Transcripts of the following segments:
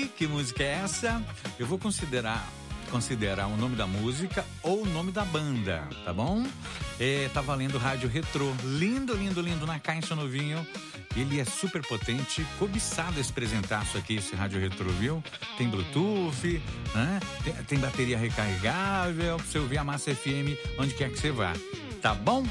aí, que música é essa? Eu vou considerar o nome da música ou o nome da banda, tá bom? Tá valendo Rádio Retrô. Lindo, lindo, lindo, na caixa novinho. Ele é super potente, cobiçado esse presentaço aqui, esse Rádio Retrô, viu? Tem Bluetooth, né? Tem bateria recarregável, pra você ouvir a Massa FM onde quer que você vá. Tá bom?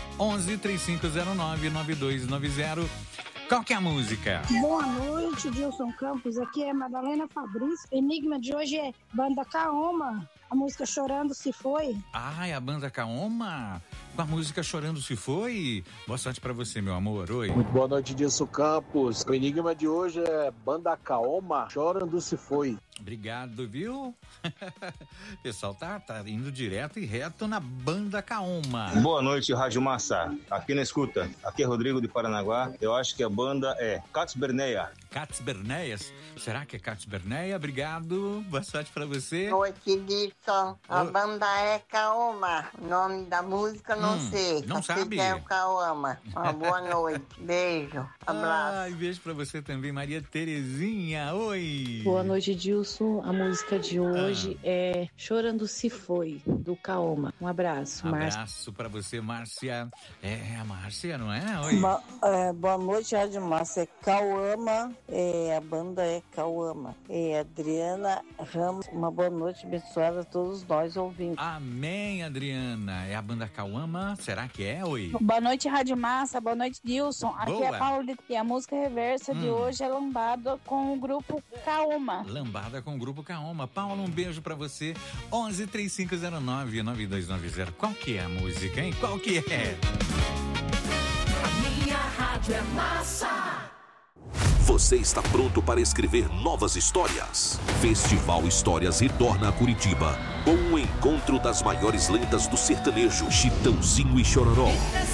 11-3509-9290. Qual que é a música? Boa noite, Dilson Campos. Aqui é Madalena Fabrício. O enigma de hoje é Banda Kaoma. A música Chorando Se Foi. É a banda Kaoma. Com a música Chorando Se Foi. Boa sorte pra você, meu amor. Oi. Muito boa noite, Dilson Campos. O enigma de hoje é Banda Kaoma. Chorando Se Foi. Obrigado, viu? O pessoal tá indo direto e reto na Banda Kaoma. Boa noite, Rádio Massa. Aqui na escuta. Aqui é Rodrigo de Paranaguá. Eu acho que a banda é Cats Berneia. Cats Berneias? Será que é Cats Berneia? Obrigado. Boa sorte pra você. Oi, Dilson. A banda é Kaoma. O nome da música não sei. Não sabe? É o Kaoma. Uma boa noite. Beijo. Abraço. Beijo pra você também, Maria Terezinha. Oi. Boa noite, Dilson. A música de hoje é Chorando Se Foi, do Kaoma. Um abraço, Márcia. Abraço pra você, Márcia. É a Márcia, não é? Oi. Boa noite, Rádio Massa. É Kaoma. A banda é Kaoma. Adriana Ramos. Uma boa noite abençoada a todos nós ouvintes. Amém, Adriana. É a banda Kaoma? Será que é? Oi. Boa noite, Rádio Massa. Boa noite, Dilson. Aqui Boa. é Paulo e a música reversa de hoje é Lambada com o grupo Kaoma. Lambada com o grupo Kaoma. Paulo, um beijo pra você. 11-3509-9290. Qual que é a música, hein? Qual que é? A minha rádio é massa. Você está pronto para escrever novas histórias? Festival Histórias retorna a Curitiba com o encontro das maiores lendas do sertanejo, Chitãozinho e Chororó.